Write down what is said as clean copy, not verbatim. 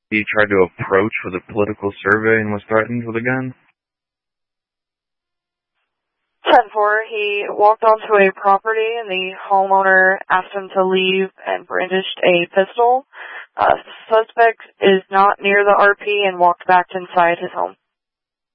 He tried to approach with a political survey and was threatened with a gun. 10-4, he walked onto a property and the homeowner asked him to leave and brandished a pistol. Suspect is not near the RP and walked back inside his home.